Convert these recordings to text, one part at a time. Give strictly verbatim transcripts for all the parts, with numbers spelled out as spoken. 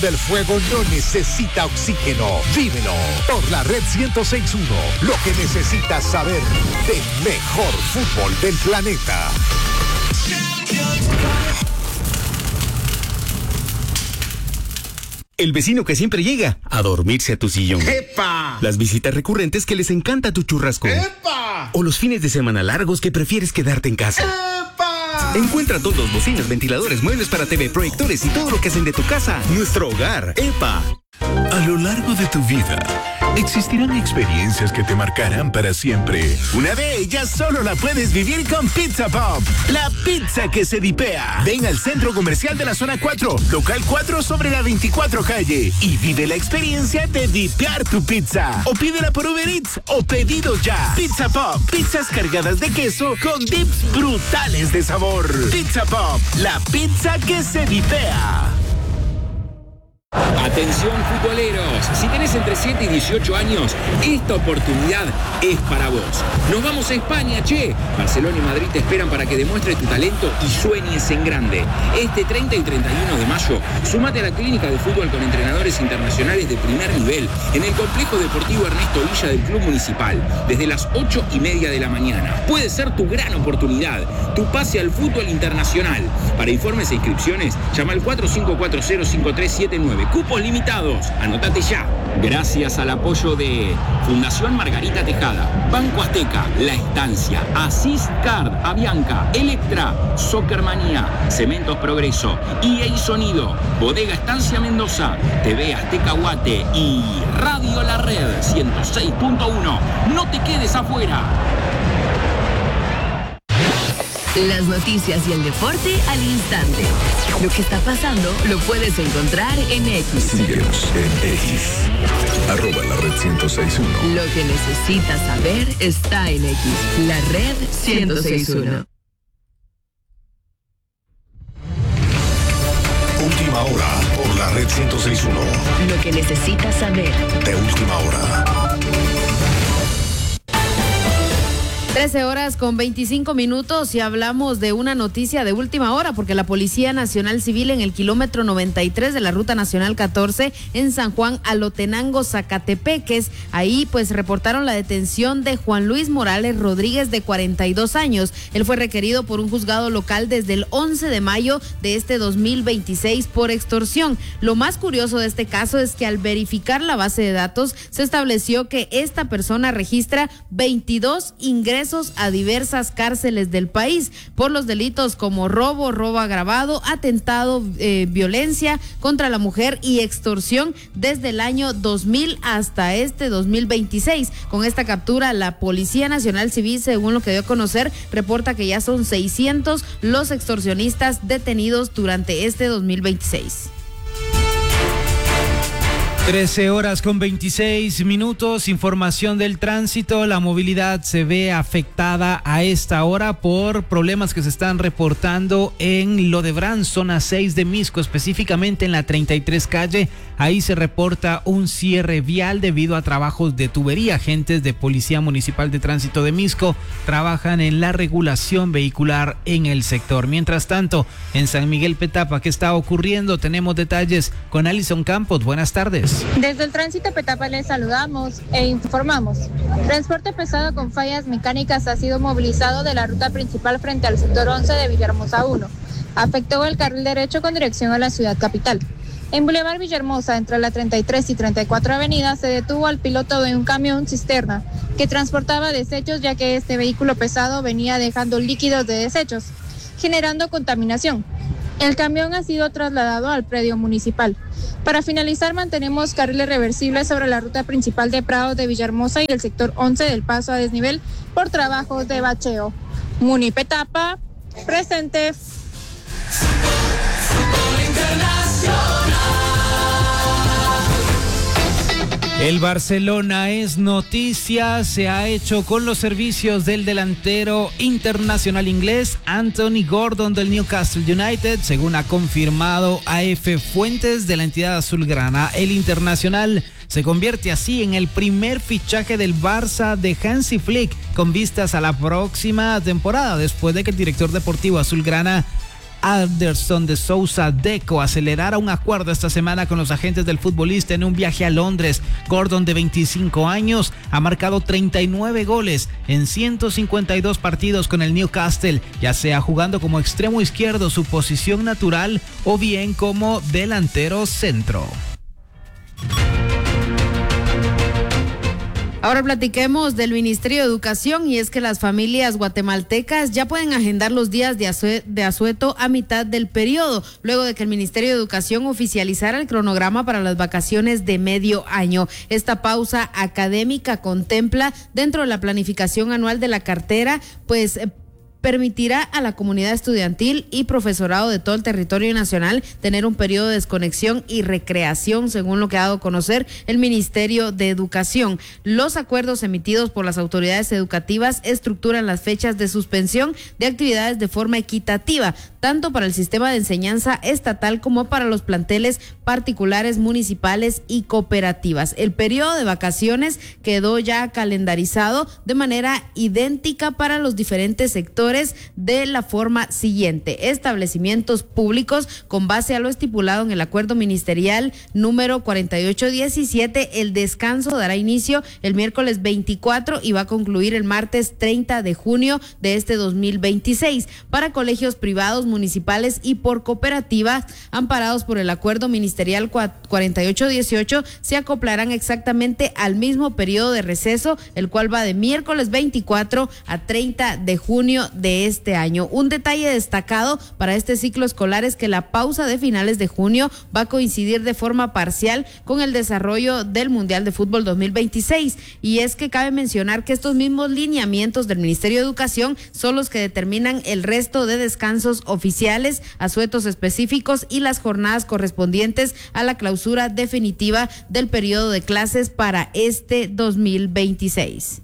del fuego no necesita oxígeno. Vívelo por la red ciento seis punto uno. Lo que necesitas saber del mejor fútbol del planeta. El vecino que siempre llega a dormirse a tu sillón. ¡Epa! Las visitas recurrentes que les encanta tu churrasco. ¡Epa! O los fines de semana largos que prefieres quedarte en casa. ¡Epa! Encuentra todos, bocinas, ventiladores, muebles para T V, proyectores y todo lo que hacen de tu casa nuestro hogar. ¡Epa! A lo largo de tu vida, existirán experiencias que te marcarán para siempre. Una de ellas solo la puedes vivir con Pizza Pop, la pizza que se dipea. Ven al Centro Comercial de la Zona cuatro, local cuatro sobre la veinticuatro calle, y vive la experiencia de dipear tu pizza. O pídela por Uber Eats o pedido ya. Pizza Pop, pizzas cargadas de queso con dips brutales de sabor. Pizza Pop, la pizza que se dipea. Atención futboleros, si tenés entre siete y dieciocho años, esta oportunidad es para vos. Nos vamos a España, che. Barcelona y Madrid te esperan para que demuestres tu talento y sueñes en grande. Este treinta y treinta y uno de mayo, sumate a la clínica de fútbol con entrenadores internacionales de primer nivel en el complejo deportivo Ernesto Villa del Club Municipal, desde las ocho y media de la mañana. Puede ser tu gran oportunidad, tu pase al fútbol internacional. Para informes e inscripciones, llama al cuatro cinco cuatro cero cinco tres siete nueve. Cupos limitados. Anótate ya. Gracias al apoyo de Fundación Margarita Tejada, Banco Azteca, La Estancia, Asís Card, Avianca, Electra, Soccermanía, Cementos Progreso, E A Sonido, Bodega Estancia Mendoza, T V Azteca Guate y Radio La Red ciento seis punto uno. No te quedes afuera. Las noticias y el deporte al instante. Lo que está pasando lo puedes encontrar en X. Síguenos en X. Arroba la red ciento seis punto uno. Lo que necesitas saber está en X. La red ciento seis punto uno. Última hora por la red ciento seis punto uno. Lo que necesitas saber de última hora. trece horas con veinticinco minutos y hablamos de una noticia de última hora porque la Policía Nacional Civil en el kilómetro noventa y tres de la Ruta Nacional catorce en San Juan Alotenango, Zacatepeques, ahí pues reportaron la detención de Juan Luis Morales Rodríguez de cuarenta y dos años. Él fue requerido por un juzgado local desde el once de mayo de este dos mil veintiséis por extorsión. Lo más curioso de este caso es que al verificar la base de datos se estableció que esta persona registra veintidós ingresos a diversas cárceles del país por los delitos como robo, robo agravado, atentado, eh, violencia contra la mujer y extorsión desde el año dos mil hasta este dos mil veintiséis. Con esta captura, la Policía Nacional Civil, según lo que dio a conocer, reporta que ya son seiscientos los extorsionistas detenidos durante este dos mil veintiséis. trece horas con veintiséis minutos, información del tránsito. La movilidad se ve afectada a esta hora por problemas que se están reportando en Lodebrán, zona seis de Misco, específicamente en la treinta y tres calle. Ahí se reporta un cierre vial debido a trabajos de tubería. Agentes de Policía Municipal de Tránsito de Misco trabajan en la regulación vehicular en el sector. Mientras tanto, en San Miguel Petapa, ¿qué está ocurriendo? Tenemos detalles con Alison Campos. Buenas tardes. Desde el tránsito Petapa les saludamos e informamos. Transporte pesado con fallas mecánicas ha sido movilizado de la ruta principal frente al sector once de Villahermosa uno. Afectó el carril derecho con dirección a la ciudad capital. En Boulevard Villahermosa, entre la treinta y tres y treinta y cuatro avenida, se detuvo al piloto de un camión cisterna que transportaba desechos, ya que este vehículo pesado venía dejando líquidos de desechos, generando contaminación. El camión ha sido trasladado al predio municipal. Para finalizar, mantenemos carriles reversibles sobre la ruta principal de Prados de Villahermosa y el sector once del paso a desnivel por trabajos de bacheo. Muni Petapa, presente. El Barcelona es noticia, se ha hecho con los servicios del delantero internacional inglés Anthony Gordon del Newcastle United, según ha confirmado A F fuentes de la entidad azulgrana. El internacional se convierte así en el primer fichaje del Barça de Hansi Flick con vistas a la próxima temporada, después de que el director deportivo azulgrana Anderson de Sousa Deco acelerara un acuerdo esta semana con los agentes del futbolista en un viaje a Londres. Gordon, de veinticinco años, ha marcado treinta y nueve goles en ciento cincuenta y dos partidos con el Newcastle, ya sea jugando como extremo izquierdo, su posición natural, o bien como delantero centro. Ahora platiquemos del Ministerio de Educación, y es que las familias guatemaltecas ya pueden agendar los días de, asue- de asueto a mitad del periodo, luego de que el Ministerio de Educación oficializara el cronograma para las vacaciones de medio año. Esta pausa académica contempla, dentro de la planificación anual de la cartera, pues permitirá a la comunidad estudiantil y profesorado de todo el territorio nacional tener un periodo de desconexión y recreación, según lo que ha dado a conocer el Ministerio de Educación. Los acuerdos emitidos por las autoridades educativas estructuran las fechas de suspensión de actividades de forma equitativa, tanto para el sistema de enseñanza estatal como para los planteles particulares, municipales y cooperativas. El periodo de vacaciones quedó ya calendarizado de manera idéntica para los diferentes sectores de la forma siguiente: establecimientos públicos, con base a lo estipulado en el acuerdo ministerial número cuarenta y ocho diecisiete, el descanso dará inicio el miércoles veinticuatro y va a concluir el martes treinta de junio de este dos mil veintiséis. Para colegios privados, municipales y por cooperativas amparados por el acuerdo ministerial cuarenta y ocho dieciocho, se acoplarán exactamente al mismo periodo de receso, el cual va de miércoles veinticuatro a treinta de junio de este año. Un detalle destacado para este ciclo escolar es que la pausa de finales de junio va a coincidir de forma parcial con el desarrollo del Mundial de Fútbol dos mil veintiséis, y es que cabe mencionar que estos mismos lineamientos del Ministerio de Educación son los que determinan el resto de descansos oficiales, asuetos específicos y las jornadas correspondientes a la clausura definitiva del periodo de clases para este dos mil veintiséis.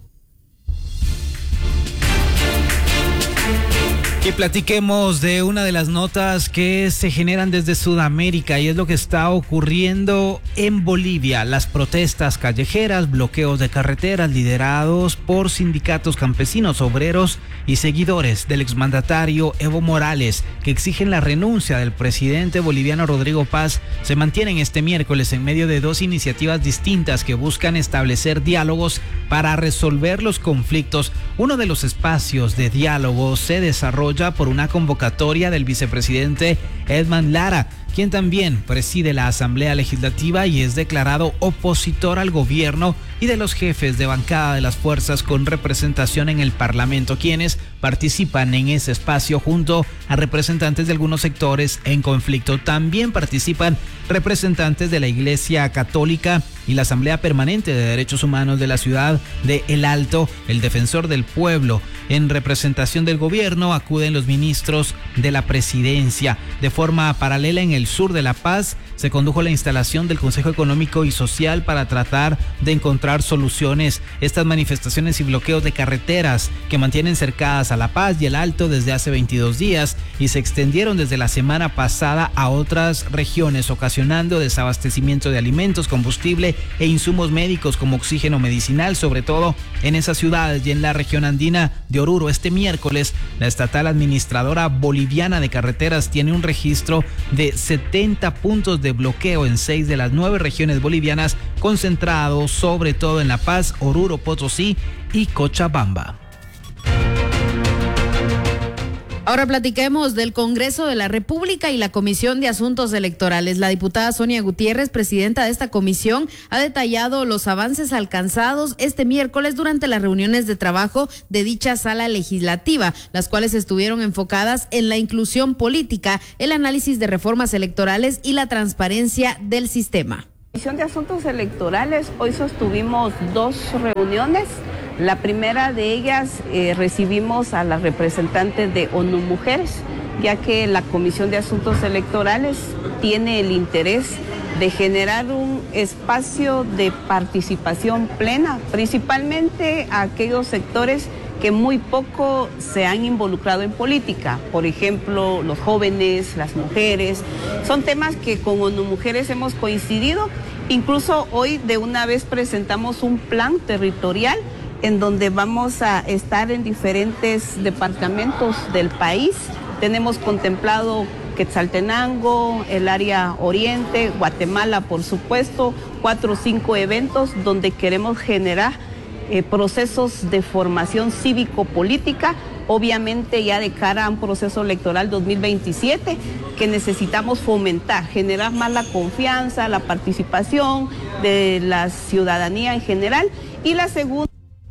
Y platiquemos de una de las notas que se generan desde Sudamérica, y es lo que está ocurriendo en Bolivia. Las protestas callejeras, bloqueos de carreteras liderados por sindicatos campesinos, obreros y seguidores del exmandatario Evo Morales, que exigen la renuncia del presidente boliviano Rodrigo Paz, se mantienen este miércoles en medio de dos iniciativas distintas que buscan establecer diálogos para resolver los conflictos. Uno de los espacios de diálogo se desarrolla por una convocatoria del vicepresidente Edman Lara, quien también preside la Asamblea Legislativa y es declarado opositor al gobierno, y de los jefes de bancada de las fuerzas con representación en el Parlamento, quienes participan en ese espacio junto a representantes de algunos sectores en conflicto. También participan representantes de la Iglesia Católica y la Asamblea Permanente de Derechos Humanos de la ciudad de El Alto, el Defensor del Pueblo. En representación del gobierno acuden los ministros de la presidencia. De forma paralela, en el sur de La Paz se condujo la instalación del Consejo Económico y Social para tratar de encontrar soluciones. Estas manifestaciones y bloqueos de carreteras que mantienen cercadas a La Paz y El Alto desde hace veintidós días y se extendieron desde la semana pasada a otras regiones, ocasionando desabastecimiento de alimentos, combustible e insumos médicos como oxígeno medicinal, sobre todo en esas ciudades y en la región andina de Oruro. Este miércoles, la estatal administradora boliviana de carreteras tiene un registro de setenta puntos de bloqueo en seis de las nueve regiones bolivianas, concentrados sobre todo en La Paz, Oruro, Potosí y Cochabamba. Ahora platiquemos del Congreso de la República y la Comisión de Asuntos Electorales. La diputada Sonia Gutiérrez, presidenta de esta comisión, ha detallado los avances alcanzados este miércoles durante las reuniones de trabajo de dicha sala legislativa, las cuales estuvieron enfocadas en la inclusión política, el análisis de reformas electorales y la transparencia del sistema. Comisión de Asuntos Electorales, hoy sostuvimos dos reuniones. La primera de ellas eh, recibimos a las representantes de ONU Mujeres, ya que la Comisión de Asuntos Electorales tiene el interés de generar un espacio de participación plena, principalmente a aquellos sectores que muy poco se han involucrado en política, por ejemplo, los jóvenes, las mujeres. Son temas que con ONU Mujeres hemos coincidido. Incluso hoy de una vez presentamos un plan territorial en donde vamos a estar en diferentes departamentos del país Tenemos contemplado Quetzaltenango, el área oriente, Guatemala, por supuesto, cuatro o cinco eventos donde queremos generar eh, procesos de formación cívico-política, obviamente ya de cara a un proceso electoral dos mil veintisiete, que necesitamos fomentar, generar más la confianza, la participación de la ciudadanía en general. Y la segunda...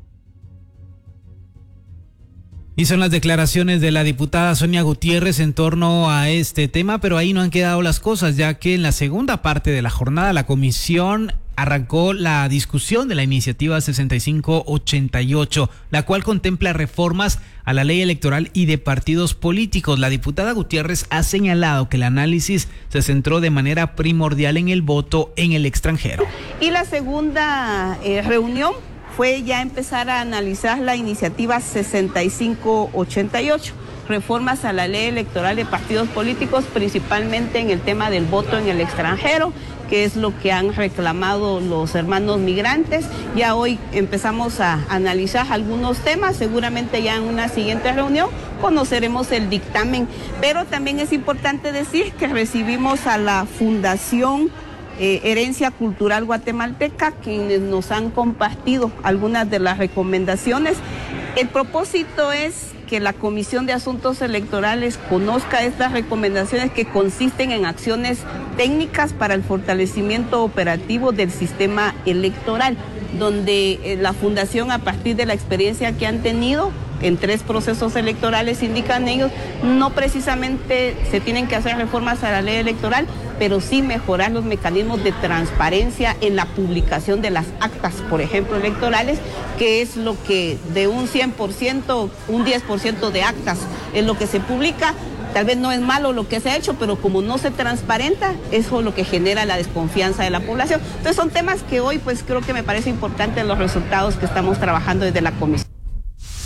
Y son las declaraciones de la diputada Sonia Gutiérrez en torno a este tema, pero ahí no han quedado las cosas, ya que en la segunda parte de la jornada la comisión arrancó la discusión de la iniciativa sesenta y cinco ochenta y ocho, la cual contempla reformas a la ley electoral y de partidos políticos. La diputada Gutiérrez ha señalado que el análisis se centró de manera primordial en el voto en el extranjero. Y la segunda eh, reunión fue ya empezar a analizar la iniciativa sesenta y cinco ochenta y ocho, reformas a la ley electoral de partidos políticos, principalmente en el tema del voto en el extranjero, que es lo que han reclamado los hermanos migrantes. Ya hoy empezamos a analizar algunos temas, seguramente ya en una siguiente reunión conoceremos el dictamen, pero también es importante decir que recibimos a la Fundación Eh, Herencia Cultural Guatemalteca, quienes nos han compartido algunas de las recomendaciones. El propósito es que la Comisión de Asuntos Electorales conozca estas recomendaciones, que consisten en acciones técnicas para el fortalecimiento operativo del sistema electoral, donde eh, la Fundación, a partir de la experiencia que han tenido en tres procesos electorales, indican ellos, no precisamente se tienen que hacer reformas a la ley electoral, pero sí mejorar los mecanismos de transparencia en la publicación de las actas, por ejemplo, electorales, que es lo que de un cien por ciento, un diez por ciento de actas es lo que se publica. Tal vez no es malo lo que se ha hecho, pero como no se transparenta, eso es lo que genera la desconfianza de la población. Entonces son temas que hoy pues creo que me parece importante los resultados que estamos trabajando desde la comisión.